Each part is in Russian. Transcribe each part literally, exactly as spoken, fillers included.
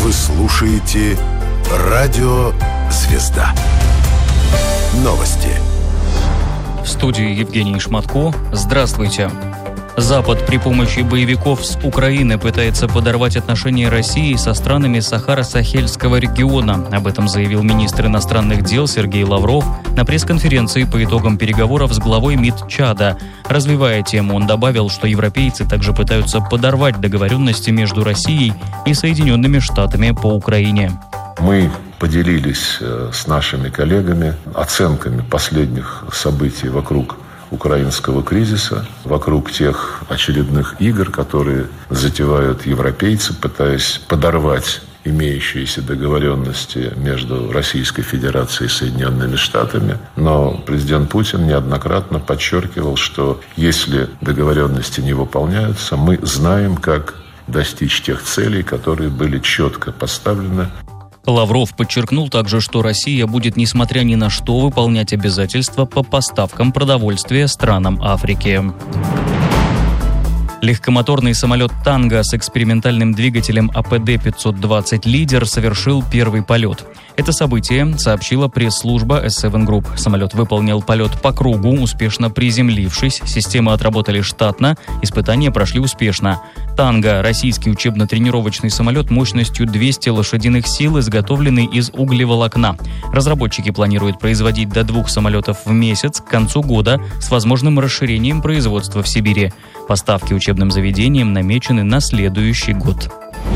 Вы слушаете Радио Звезда. Новости. В студии Евгений Шматко. Здравствуйте. Запад при помощи боевиков с Украины пытается подорвать отношения России со странами Сахаро-Сахельского региона. Об этом заявил министр иностранных дел Сергей Лавров на пресс-конференции по итогам переговоров с главой МИД Чада. Развивая тему, он добавил, что европейцы также пытаются подорвать договоренности между Россией и Соединенными Штатами по Украине. Мы поделились с нашими коллегами оценками последних событий вокруг украинского кризиса, вокруг тех очередных игр, которые затевают европейцы, пытаясь подорвать имеющиеся договоренности между Российской Федерацией и Соединенными Штатами. Но президент Путин неоднократно подчеркивал, что если договоренности не выполняются, мы знаем, как достичь тех целей, которые были четко поставлены. Лавров подчеркнул также, что Россия будет, несмотря ни на что, выполнять обязательства по поставкам продовольствия странам Африки. Легкомоторный самолет «Танго» с экспериментальным двигателем А Пэ Дэ пятьсот двадцать «Лидер» совершил первый полет. Это событие сообщила пресс-служба эс севен Group. Самолет выполнил полет по кругу, успешно приземлившись. Системы отработали штатно, испытания прошли успешно. «Танго» — российский учебно-тренировочный самолет мощностью двести лошадиных сил, изготовленный из углеволокна. Разработчики планируют производить до двух самолетов в месяц к концу года с возможным расширением производства в Сибири. Поставки учебным заведениям намечены на следующий год.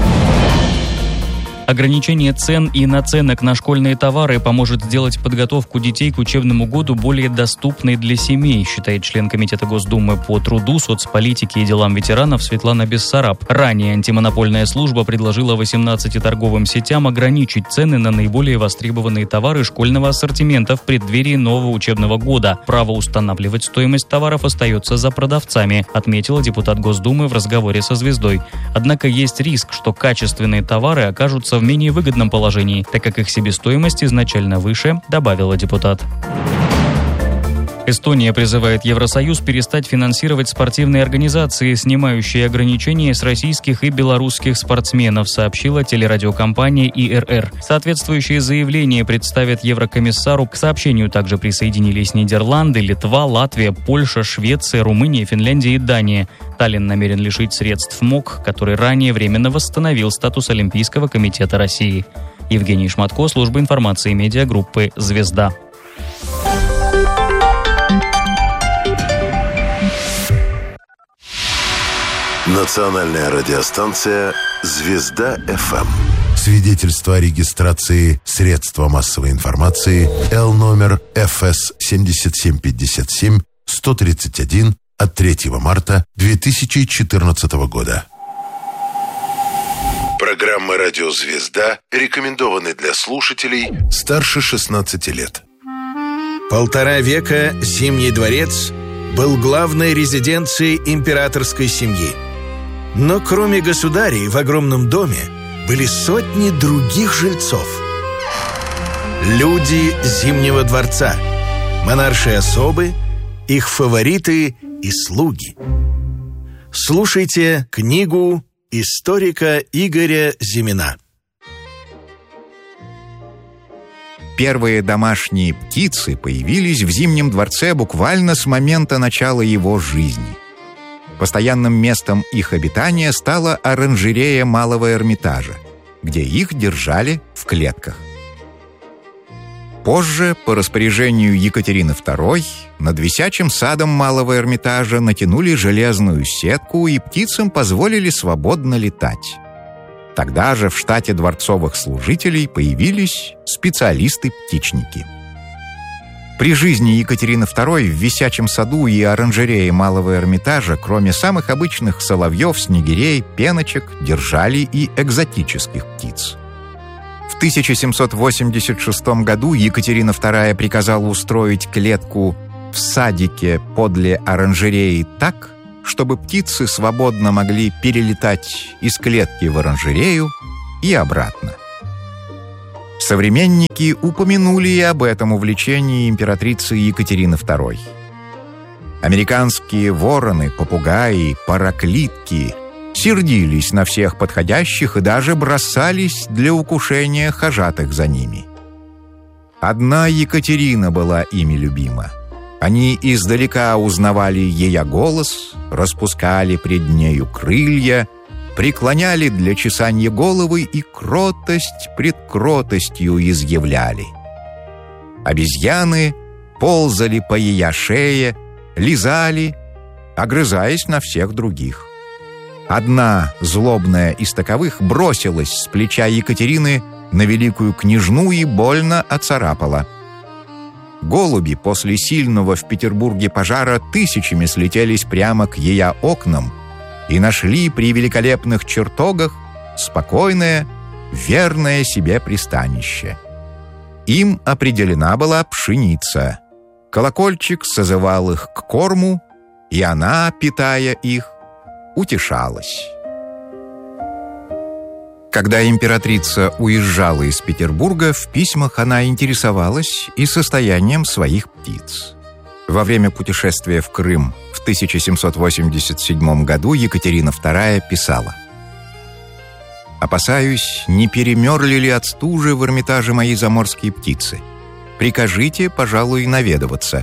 Ограничение цен и наценок на школьные товары поможет сделать подготовку детей к учебному году более доступной для семей, считает член Комитета Госдумы по труду, соцполитике и делам ветеранов Светлана Бессараб. Ранее антимонопольная служба предложила восемнадцати торговым сетям ограничить цены на наиболее востребованные товары школьного ассортимента в преддверии нового учебного года. Право устанавливать стоимость товаров остается за продавцами, отметила депутат Госдумы в разговоре со «Звездой». Однако есть риск, что качественные товары окажутся в менее выгодном положении, так как их себестоимость изначально выше, добавила депутат. Эстония призывает Евросоюз перестать финансировать спортивные организации, снимающие ограничения с российских и белорусских спортсменов, сообщила телерадиокомпания И Эр Эр. Соответствующее заявление представят еврокомиссару. К сообщению также присоединились Нидерланды, Литва, Латвия, Польша, Швеция, Румыния, Финляндия и Дания. Таллин намерен лишить средств МОК, который ранее временно восстановил статус Олимпийского комитета России. Евгений Шматко, служба информации медиагруппы «Звезда». Национальная радиостанция «Звезда эф эм». Свидетельство о регистрации средства массовой информации Л номер Эф Эс семь семь пять семь сто тридцать один от третьего марта две тысячи четырнадцатого года. Программа «Радио Звезда» рекомендованы для слушателей старше шестнадцати лет. Полтора века Зимний дворец был главной резиденцией императорской семьи. Но кроме государей в огромном доме были сотни других жильцов. Люди Зимнего дворца, монаршие особы, их фавориты и слуги. Слушайте книгу историка Игоря Зимина. Первые домашние птицы появились в Зимнем дворце буквально с момента начала его жизни. Постоянным местом их обитания стала оранжерея Малого Эрмитажа, где их держали в клетках. Позже, по распоряжению Екатерины второй, над висячим садом Малого Эрмитажа натянули железную сетку и птицам позволили свободно летать. Тогда же в штате дворцовых служителей появились специалисты-птичники. При жизни Екатерины второй в висячем саду и оранжерее Малого Эрмитажа, кроме самых обычных соловьев, снегирей, пеночек, держали и экзотических птиц. В тысяча семьсот восемьдесят шестом году Екатерина вторая приказала устроить клетку в садике подле оранжереи так, чтобы птицы свободно могли перелетать из клетки в оранжерею и обратно. Современники упомянули и об этом увлечении императрицы Екатерины второй. Американские вороны, попугаи, параклитки, сердились на всех подходящих и даже бросались для укушения хожатых за ними. Одна Екатерина была ими любима. Они издалека узнавали ея голос, распускали пред нею крылья, преклоняли для чесанья головы и кротость пред кротостью изъявляли. Обезьяны ползали по ея шее, лизали, огрызаясь на всех других. Одна злобная из таковых бросилась с плеча Екатерины на великую княжну и больно оцарапала. Голуби после сильного в Петербурге пожара тысячами слетелись прямо к ея окнам и нашли при великолепных чертогах спокойное, верное себе пристанище. Им определена была пшеница. Колокольчик созывал их к корму, и она, питая их, утешалась. Когда императрица уезжала из Петербурга, в письмах она интересовалась и состоянием своих птиц. Во время путешествия в Крым в тысяча семьсот восемьдесят седьмом году Екатерина вторая писала: «Опасаюсь, не перемерли ли от стужи в Эрмитаже мои заморские птицы. Прикажите, пожалуй, наведываться.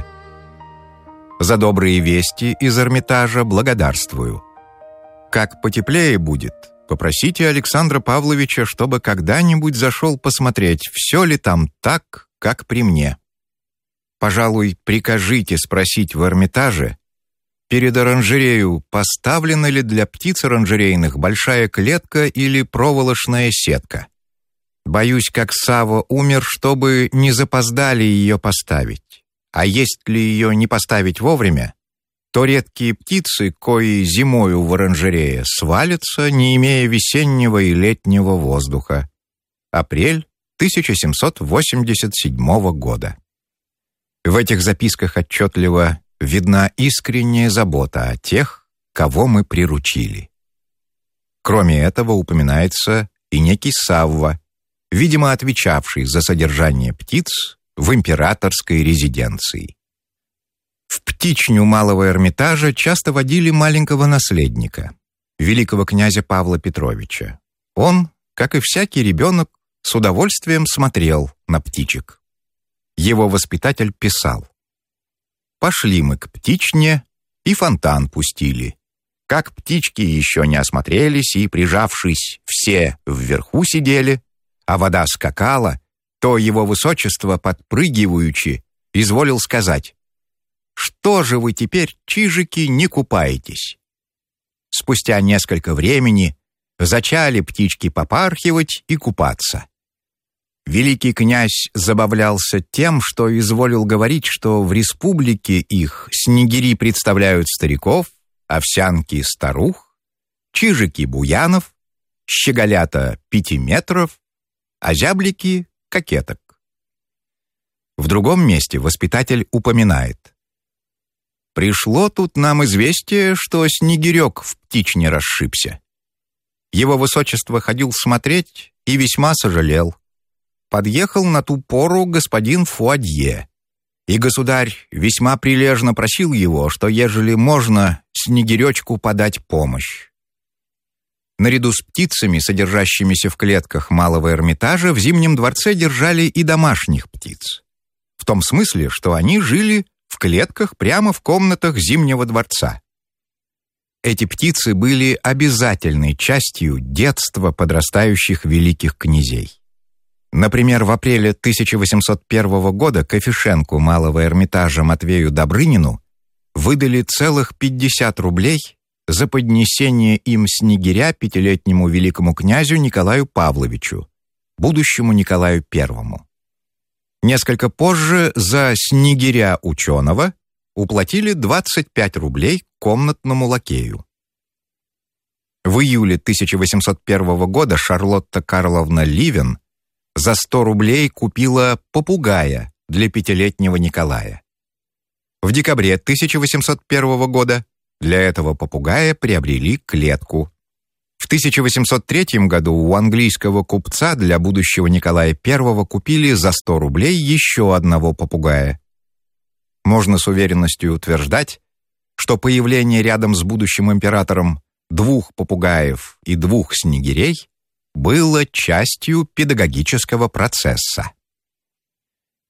За добрые вести из Эрмитажа благодарствую. Как потеплее будет, попросите Александра Павловича, чтобы когда-нибудь зашел посмотреть, все ли там так, как при мне. Пожалуй, прикажите спросить в Эрмитаже, перед оранжерею поставлена ли для птиц оранжерейных большая клетка или проволочная сетка. Боюсь, как Савва умер, чтобы не запоздали ее поставить. А есть ли ее не поставить вовремя, то редкие птицы, кои зимою в оранжерее, свалятся, не имея весеннего и летнего воздуха. Апрель тысяча семьсот восемьдесят седьмого года». В этих записках отчетливо видна искренняя забота о тех, кого мы приручили. Кроме этого упоминается и некий Савва, видимо, отвечавший за содержание птиц в императорской резиденции. В птичню Малого Эрмитажа часто водили маленького наследника, великого князя Павла Петровича. Он, как и всякий ребенок, с удовольствием смотрел на птичек. Его воспитатель писал: «Пошли мы к птичне и фонтан пустили. Как птички еще не осмотрелись и, прижавшись, все вверху сидели, а вода скакала, то его высочество, подпрыгиваючи, изволил сказать: «Что же вы теперь, чижики, не купаетесь?» Спустя несколько времени зачали птички попархивать и купаться. Великий князь забавлялся тем, что изволил говорить, что в республике их снегири представляют стариков, овсянки — старух, чижики — буянов, щеголята — пятиметров, а зяблики — кокеток. В другом месте воспитатель упоминает: «Пришло тут нам известие, что снегирек в птичне расшибся. Его высочество ходил смотреть и весьма сожалел. Подъехал на ту пору господин Фуадье, и государь весьма прилежно просил его, что, ежели можно, снегиречку подать помощь». Наряду с птицами, содержащимися в клетках Малого Эрмитажа, в Зимнем дворце держали и домашних птиц. В том смысле, что они жили в клетках прямо в комнатах Зимнего дворца. Эти птицы были обязательной частью детства подрастающих великих князей. Например, в апреле тысяча восемьсот первого года Кофешенку Малого Эрмитажа Матвею Добрынину выдали целых пятьдесят рублей за поднесение им снегиря пятилетнему великому князю Николаю Павловичу, будущему Николаю Первому. Несколько позже за снегиря ученого уплатили двадцать пять рублей комнатному лакею. В июле тысяча восемьсот первого года Шарлотта Карловна Ливен за сто рублей купила попугая для пятилетнего Николая. В декабре тысяча восемьсот первого года для этого попугая приобрели клетку. В тысяча восемьсот третьем году у английского купца для будущего Николая Первого купили за сто рублей еще одного попугая. Можно с уверенностью утверждать, что появление рядом с будущим императором двух попугаев и двух снегирей было частью педагогического процесса.